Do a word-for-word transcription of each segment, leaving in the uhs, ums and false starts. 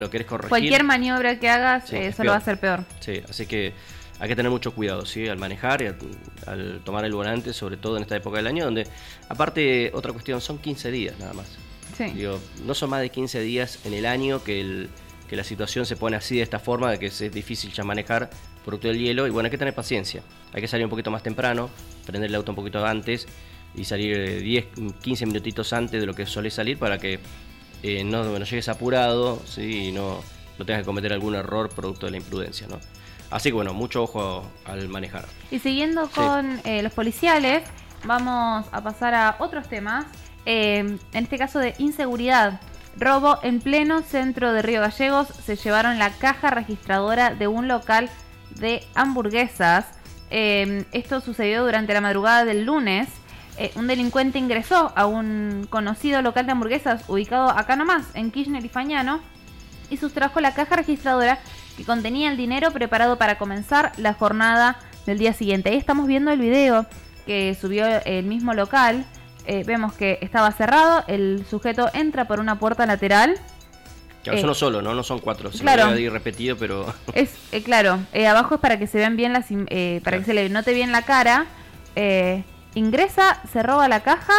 lo querés corregir. Cualquier maniobra que hagas, sí, eh, solo va a ser peor. Sí, así que hay que tener mucho cuidado, ¿sí? Al manejar y al, al tomar el volante, sobre todo en esta época del año, donde, aparte, otra cuestión, son quince días nada más. Sí. Digo, no son más de quince días en el año que, el, que la situación se pone así de esta forma, de que es difícil ya manejar producto del hielo, y bueno, hay que tener paciencia. Hay que salir un poquito más temprano, prender el auto un poquito antes y salir diez, quince minutitos antes de lo que suele salir para que eh, no, no llegues apurado, ¿sí? Y no, no tengas que cometer algún error producto de la imprudencia, ¿no? Así que bueno, mucho ojo al manejar. Y siguiendo con sí. eh, los policiales, vamos a pasar a otros temas. Eh, en este caso de inseguridad. Robo en pleno centro de Río Gallegos. Se llevaron la caja registradora de un local de hamburguesas. Eh, esto sucedió durante la madrugada del lunes. Eh, un delincuente ingresó a un conocido local de hamburguesas ubicado acá nomás, en Kirchner y Fañano, y sustrajo la caja registradora que contenía el dinero preparado para comenzar la jornada del día siguiente. Ahí estamos viendo el video que subió el mismo local. Eh, vemos que estaba cerrado, el sujeto entra por una puerta lateral. Claro, es uno solo, ¿no? No son cuatro. Se claro, me había repetido, pero... Es, eh, claro, eh, abajo es para que se vean bien las... Eh, para claro. que se le note bien la cara. Eh, ingresa, se roba la caja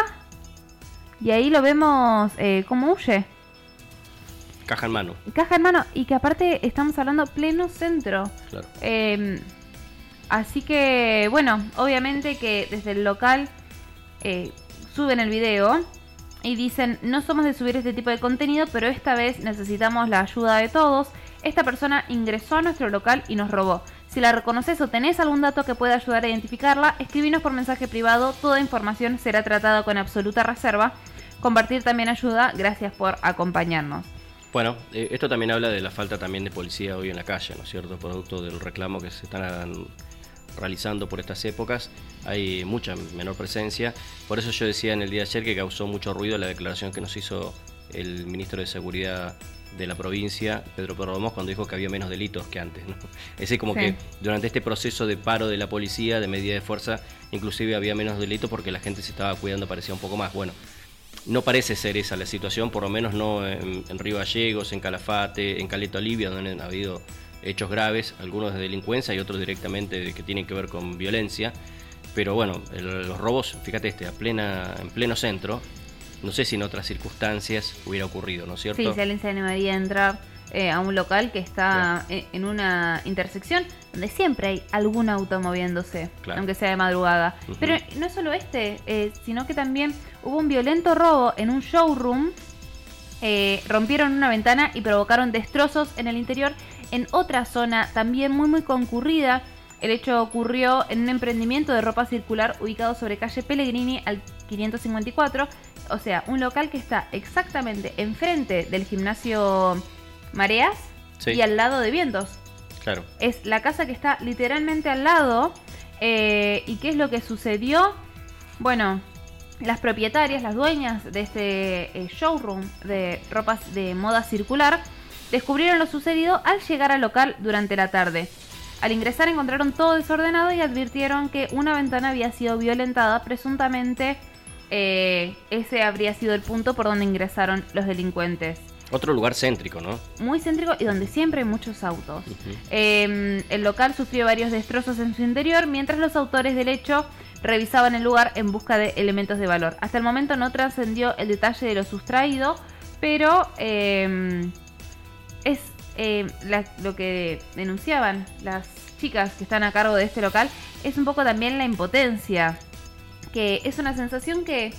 y ahí lo vemos eh, cómo huye. Caja en mano. Caja en mano, y que aparte estamos hablando pleno centro. Claro. Eh, así que, bueno, obviamente que desde el local eh, suben el video y dicen, no somos de subir este tipo de contenido, pero esta vez necesitamos la ayuda de todos. Esta persona ingresó a nuestro local y nos robó. Si la reconoces o tenés algún dato que pueda ayudar a identificarla, escribinos por mensaje privado. Toda información será tratada con absoluta reserva. Compartir también ayuda. Gracias por acompañarnos. Bueno, eh, esto también habla de la falta también de policía hoy en la calle, ¿no es cierto? Producto del reclamo que se están realizando por estas épocas, hay mucha menor presencia. Por eso yo decía en el día de ayer que causó mucho ruido la declaración que nos hizo el ministro de Seguridad de la provincia, Pedro Perdomós, cuando dijo que había menos delitos que antes, ¿no? Es decir, como sí. que durante este proceso de paro de la policía, de medida de fuerza, inclusive había menos delitos porque la gente se estaba cuidando, parecía un poco más. Bueno, no parece ser esa la situación, por lo menos no en, en Río Gallegos, en Calafate, en Caleta Olivia, donde han habido hechos graves, algunos de delincuencia y otros directamente de que tienen que ver con violencia. Pero bueno, el, los robos, fíjate este, a plena, en pleno centro, no sé si en otras circunstancias hubiera ocurrido, ¿no es cierto? Sí, si alguien se animaría a entrar eh, a un local que está claro. en una intersección donde siempre hay algún auto moviéndose, claro. aunque sea de madrugada. Uh-huh. Pero no es solo este, eh, sino que también hubo un violento robo en un showroom. Eh, rompieron una ventana y provocaron destrozos en el interior en otra zona también muy muy concurrida. El hecho ocurrió en un emprendimiento de ropa circular ubicado sobre calle Pellegrini al quinientos cincuenta y cuatro. O sea, un local que está exactamente enfrente del gimnasio Mareas sí. y al lado de Vientos. Claro. Es la casa que está literalmente al lado. Eh, ¿Y qué es lo que sucedió? Bueno, las propietarias, las dueñas de este eh, showroom de ropas de moda circular, descubrieron lo sucedido al llegar al local durante la tarde. Al ingresar encontraron todo desordenado y advirtieron que una ventana había sido violentada. Presuntamente eh, ese habría sido el punto por donde ingresaron los delincuentes. Otro lugar céntrico, ¿no? Muy céntrico y donde siempre hay muchos autos. Uh-huh. Eh, el local sufrió varios destrozos en su interior, mientras los autores del hecho revisaban el lugar en busca de elementos de valor. Hasta el momento no trascendió el detalle de lo sustraído, pero eh, es eh, la, lo que denunciaban las chicas que están a cargo de este local, es un poco también la impotencia, que es una sensación que,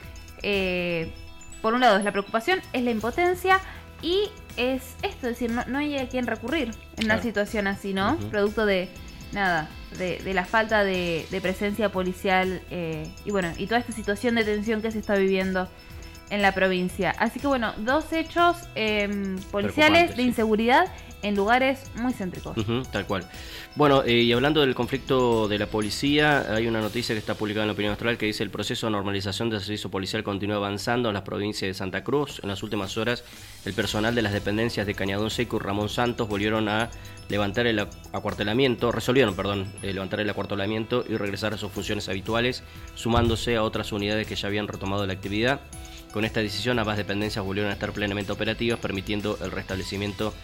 eh, por un lado es la preocupación, es la impotencia y es esto, es decir, no, no hay a quien recurrir en una claro. situación así, ¿no? Uh-huh. Producto de nada, de, de la falta de, de presencia policial eh, y bueno, y toda esta situación de tensión que se está viviendo en la provincia. Así que bueno, dos hechos eh, policiales de inseguridad en lugares muy céntricos. Uh-huh, tal cual. Bueno, eh, y hablando del conflicto de la policía, hay una noticia que está publicada en la Opinión Austral que dice: el proceso de normalización del servicio policial continúa avanzando en las provincias de Santa Cruz. En las últimas horas, el personal de las dependencias de Cañadón Seco y Ramón Santos volvieron a levantar el acuartelamiento, resolvieron, perdón, eh, levantar el acuartelamiento y regresar a sus funciones habituales, sumándose a otras unidades que ya habían retomado la actividad. Con esta decisión, ambas dependencias volvieron a estar plenamente operativas, permitiendo el restablecimiento